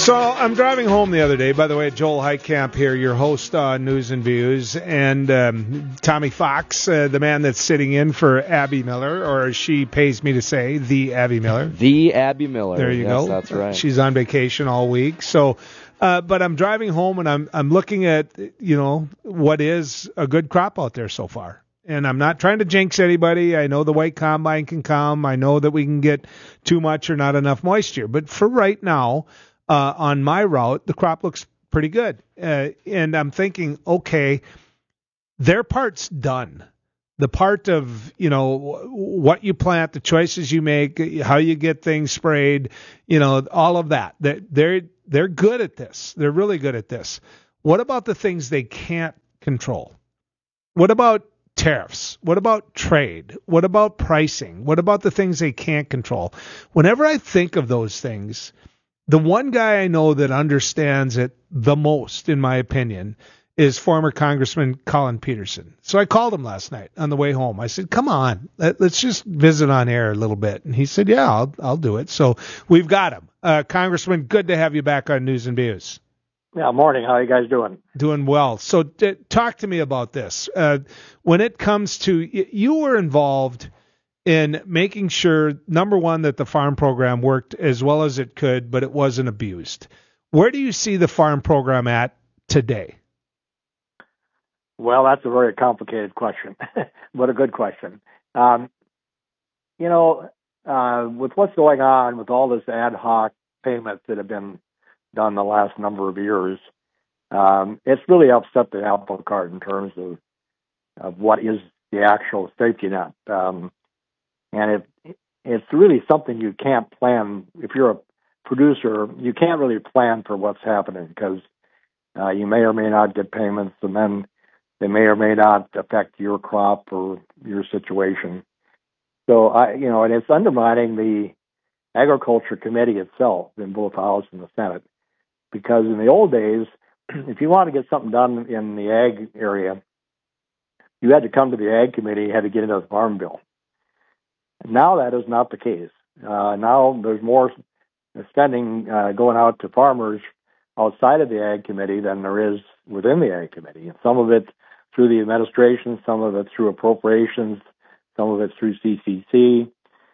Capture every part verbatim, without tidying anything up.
So I'm driving home the other day. By the way, Joel Heitkamp here, your host on News and Views, and um, Tommy Fox, uh, the man that's sitting in for Abby Miller, or as she pays me to say, the Abby Miller. The Abby Miller. There you yes, go. That's right. She's on vacation all week. So, uh, but I'm driving home and I'm I'm looking at you know what is a good crop out there so far. And I'm not trying to jinx anybody. I know the white combine can come. I know that we can get too much or not enough moisture. But for right now, uh, on my route, the crop looks pretty good. Uh, and I'm thinking, okay, their part's done. The part of, you know, what you plant, the choices you make, how you get things sprayed, you know, all of that. They're, they're, they're good at this. They're really good at this. What about the things they can't control? What about tariffs? What about trade? What about pricing? What about the things they can't control? Whenever I think of those things, the one guy I know that understands it the most, in my opinion, is former Congressman Colin Peterson. So I called him last night on the way home. I said, come on, let, let's just visit on air a little bit. And he said, yeah, I'll, I'll do it. So we've got him. Uh, Congressman, good to have you back on News and Views. Yeah, morning. How are you guys doing? Doing well. So t- talk to me about this. Uh, when it comes to, y- you were involved in making sure, number one, that the farm program worked as well as it could, but it wasn't abused. Where do you see the farm program at today? Well, that's a very complicated question, but a good question. Um, you know, uh, with what's going on with all this ad hoc payments that have been done the last number of years, um, it's really upset the apple cart in terms of, of what is the actual safety net. Um, and it, it's really something you can't plan. If you're a producer, you can't really plan for what's happening because uh, you may or may not get payments, and then they may or may not affect your crop or your situation. So, I, you know, and it's undermining the Agriculture Committee itself in both the House and the Senate. Because in the old days, if you want to get something done in the ag area, you had to come to the Ag Committee, you had to get into the Farm Bill. Now that is not the case. Uh, now there's more spending uh, going out to farmers outside of the Ag Committee than there is within the Ag Committee. And some of it through the administration, some of it through appropriations, some of it through C C C.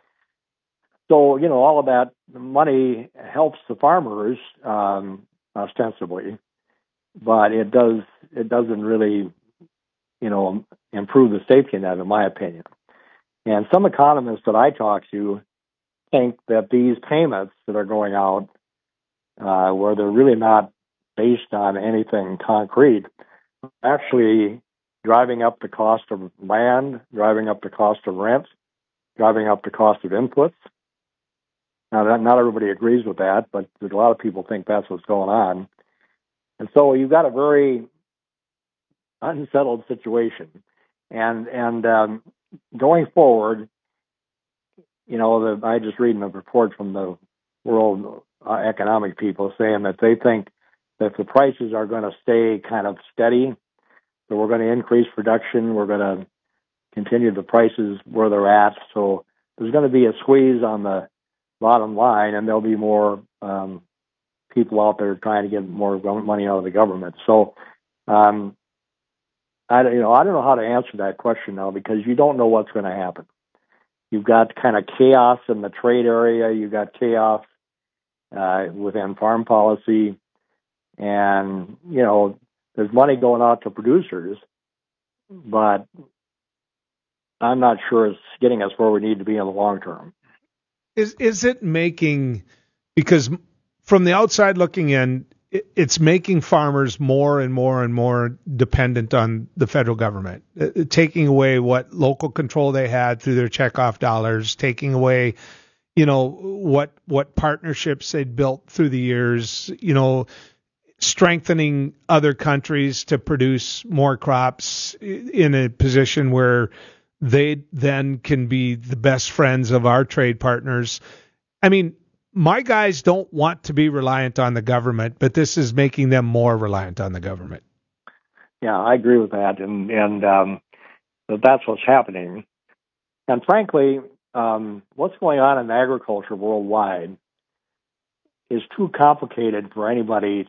So, you know, all of that money helps the farmers um, ostensibly, but it does it doesn't really, you know, improve the safety net, in my opinion. And some economists that I talk to think that these payments that are going out, uh, where they're really not based on anything concrete, actually driving up the cost of land, driving up the cost of rent, driving up the cost of inputs. Now, that, not everybody agrees with that, but a lot of people think that's what's going on. And so you've got a very unsettled situation. And and um, going forward, you know, the, I just reading a report from the World uh, Economic people saying that they think that the prices are going to stay kind of steady. So we're going to increase production. We're going to continue the prices where they're at. So there's going to be a squeeze on the bottom line, and there'll be more um, people out there trying to get more money out of the government. So, um, I you know I don't know how to answer that question now because you don't know what's going to happen. You've got kind of chaos in the trade area. You've got chaos uh, within farm policy, and you know there's money going out to producers, but I'm not sure it's getting us where we need to be in the long term. Is is it making, because from the outside looking in, it, it's making farmers more and more and more dependent on the federal government, uh, taking away what local control they had through their checkoff dollars, taking away, you know, what what partnerships they'd built through the years, you know, strengthening other countries to produce more crops in a position where they then can be the best friends of our trade partners. I mean, my guys don't want to be reliant on the government, but this is making them more reliant on the government. Yeah, I agree with that, and and um, that's what's happening. And frankly, um, what's going on in agriculture worldwide is too complicated for anybody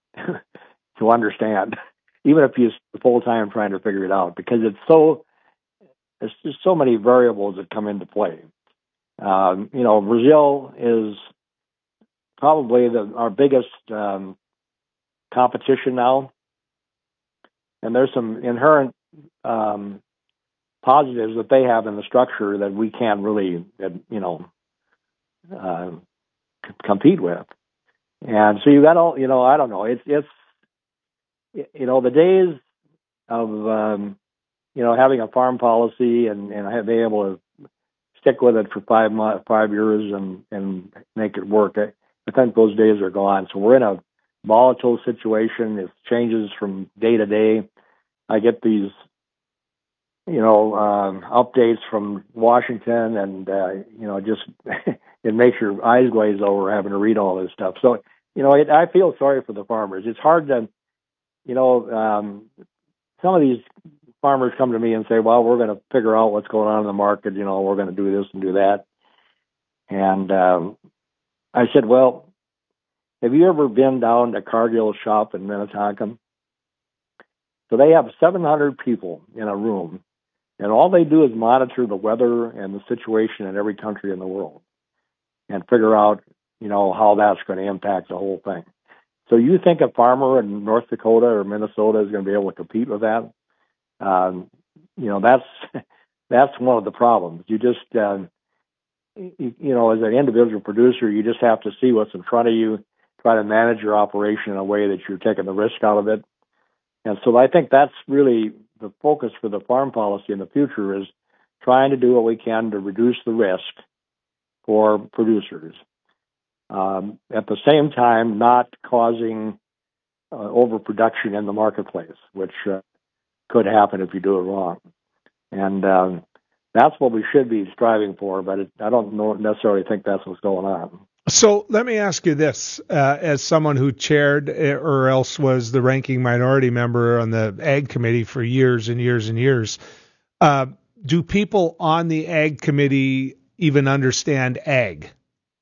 to understand, even if you spend full time trying to figure it out, because it's so there's just so many variables that come into play. Um, you know, Brazil is probably the, our biggest um, competition now, and there's some inherent um, positives that they have in the structure that we can't really, you know, uh, c- compete with. And so you got all, you know, I don't know. It's it's you know the days of um, you know having a farm policy and and being able to stick with it for five months, five years and and make it work. I, I think those days are gone. So we're in a volatile situation. It changes from day to day. I get these, you know, um, updates from Washington, and uh, you know, just it makes your eyes glaze over having to read all this stuff. So, you know, it, I feel sorry for the farmers. It's hard to, you know, um, some of these farmers come to me and say, "Well, we're going to figure out what's going on in the market. You know, we're going to do this and do that." And um, I said, "Well, have you ever been down to Cargill's shop in Minnetonka?" So they have seven hundred people in a room, and all they do is monitor the weather and the situation in every country in the world and figure out, you know, how that's going to impact the whole thing. So you think a farmer in North Dakota or Minnesota is going to be able to compete with that? Um, you know, that's that's one of the problems. You just, uh, you, you know, as an individual producer, you just have to see what's in front of you, try to manage your operation in a way that you're taking the risk out of it. And so I think that's really the focus for the farm policy in the future, is trying to do what we can to reduce the risk for producers. Um, at the same time, not causing uh, overproduction in the marketplace, which uh, could happen if you do it wrong. And um, that's what we should be striving for, but it, I don't know, necessarily think that's what's going on. So let me ask you this, uh, as someone who chaired or else was the ranking minority member on the Ag Committee for years and years and years, uh, do people on the Ag Committee even understand ag?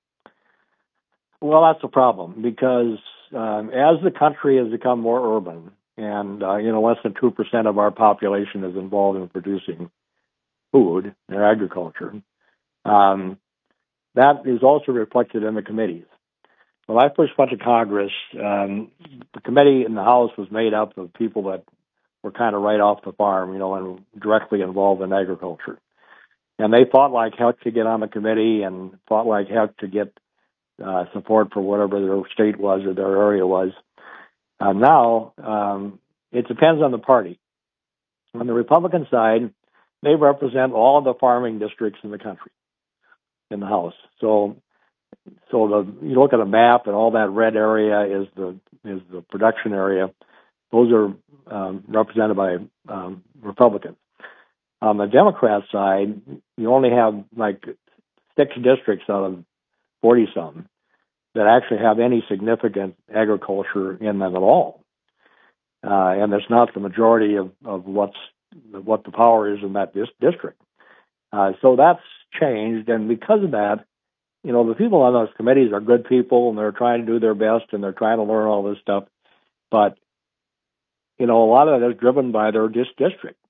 Well, that's a problem, because um, as the country has become more urban, and uh, you know, less than two percent of our population is involved in producing food or agriculture, um, that is also reflected in the committees. When I first went to Congress, um, the committee in the House was made up of people that were kind of right off the farm, you know, and directly involved in agriculture. And they fought like heck to get on the committee, and fought like heck to get uh, support for whatever their state was or their area was. Uh, now, um, it depends on the party. On the Republican side, they represent all of the farming districts in the country in the House. So, so the you look at a map, and all that red area is the is the production area. Those are um, represented by um, Republicans. On the Democrat side, you only have like six districts out of forty-some that actually have any significant agriculture in them at all. Uh, and that's not the majority of, of what's what the power is in that dis- district. Uh, so that's changed, and because of that, you know, the people on those committees are good people, and they're trying to do their best, and they're trying to learn all this stuff. But, you know, a lot of it is driven by their dis- district.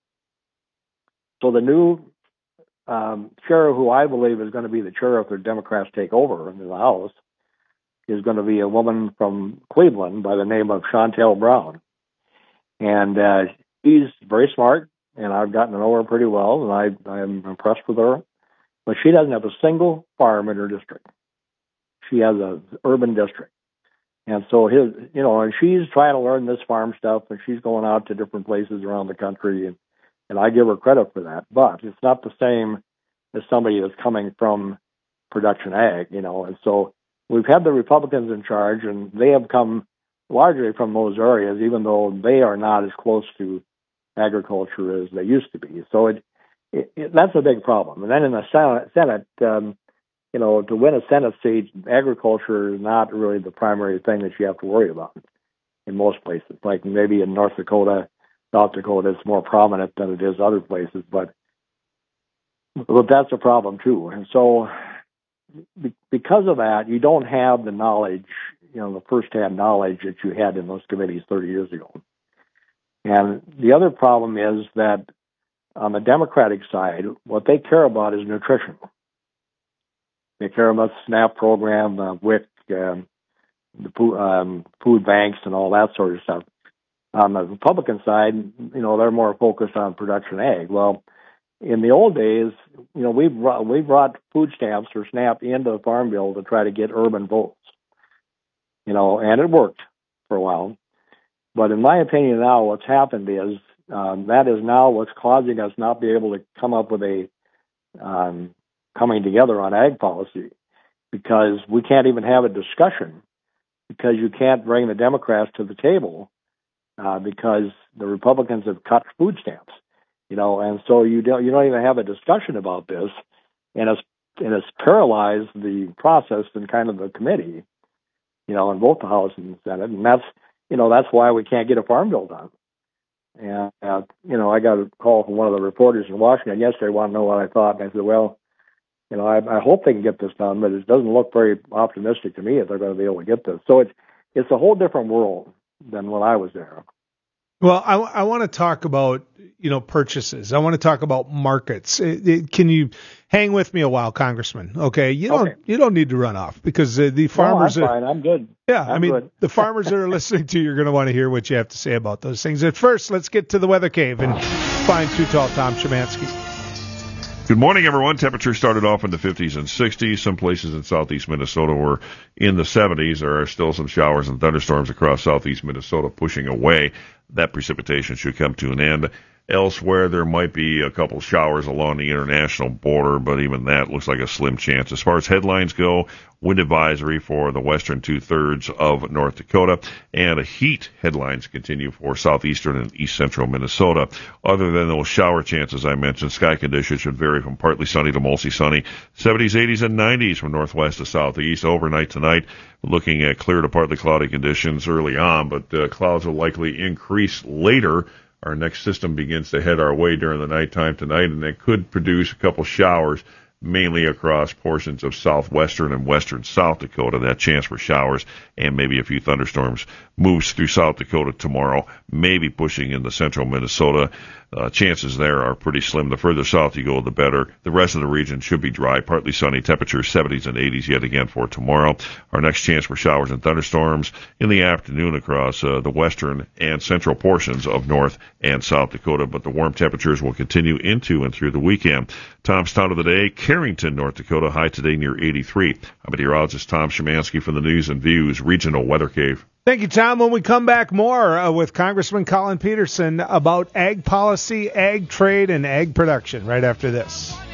So the new um, chair, who I believe is going to be the chair if the Democrats take over in the House, is going to be a woman from Cleveland by the name of Shontel Brown. And uh, she's very smart, and I've gotten to know her pretty well, and I, I am impressed with her. But she doesn't have a single farm in her district. She has an urban district. And so his, you know, and she's trying to learn this farm stuff, and she's going out to different places around the country, and, and I give her credit for that. But it's not the same as somebody that's coming from production ag, you know. And so we've had the Republicans in charge, and they have come largely from those areas, even though they are not as close to agriculture as they used to be. So it, it, it that's a big problem. And then in the Senate, Senate um, you know, to win a Senate seat, agriculture is not really the primary thing that you have to worry about in most places. Like maybe in North Dakota, South Dakota, it's more prominent than it is other places, but but that's a problem too. And so be, because of that, you don't have the knowledge, you know, the first-hand knowledge that you had in those committees thirty years ago. And the other problem is that on the Democratic side, what they care about is nutrition. They care about the SNAP program, the W I C, um, the food, um, food banks, and all that sort of stuff. On the Republican side, you know, they're more focused on production ag. Well, in the old days, you know, we brought, we brought food stamps or SNAP into the Farm Bill to try to get urban votes. You know, and it worked for a while. But in my opinion now, what's happened is um, that is now what's causing us not be able to come up with a um, coming together on ag policy, because we can't even have a discussion, because you can't bring the Democrats to the table uh, because the Republicans have cut food stamps. You know, and so you don't you don't even have a discussion about this, and it's and it's paralyzed the process in kind of the committee, you know, in both the House and the Senate, and that's you know that's why we can't get a farm bill done. And uh, you know, I got a call from one of the reporters in Washington yesterday, wanted to know what I thought, and I said, well, you know, I, I hope they can get this done, but it doesn't look very optimistic to me if they're going to be able to get this. So it's it's a whole different world than when I was there. Well, I, I want to talk about, you know, purchases. I want to talk about markets. It, it, can you hang with me a while, Congressman? Okay, you don't Okay. you don't need to run off, because uh, the farmers no, I'm are fine. I'm good. Yeah, I'm I mean, good. the farmers that are listening to you are going to want to hear what you have to say about those things. At first, let's get to the weather cave and find Too Tall Tom Szymanski. Good morning, everyone. Temperatures started off in the fifties and sixties. Some places in southeast Minnesota were in the seventies. There are still some showers and thunderstorms across southeast Minnesota pushing away. That precipitation should come to an end. Elsewhere, there might be a couple showers along the international border, but even that looks like a slim chance. As far as headlines go, wind advisory for the western two-thirds of North Dakota, and heat headlines continue for southeastern and east central Minnesota. Other than those shower chances I mentioned, sky conditions should vary from partly sunny to mostly sunny, seventies, eighties, and nineties from northwest to southeast. Overnight tonight, looking at clear to partly cloudy conditions early on, but uh, clouds will likely increase later. Our next system begins to head our way during the nighttime tonight, and it could produce a couple showers, mainly across portions of southwestern and western South Dakota. That chance for showers and maybe a few thunderstorms moves through South Dakota tomorrow, maybe pushing into central Minnesota. Uh, chances there are pretty slim. The further south you go, the better. The rest of the region should be dry, partly sunny, temperatures seventies and eighties yet again for tomorrow. Our next chance for showers and thunderstorms in the afternoon across uh, the western and central portions of North and South Dakota, but the warm temperatures will continue into and through the weekend. Tom's Town of the Day, Carrington, North Dakota, high today near eighty-three. I'm meteorologist Tom Szymanski from the News and Views Regional Weather Cave. Thank you, Tom. When we come back, more uh, with Congressman Collin Peterson about ag policy, ag trade, and ag production right after this.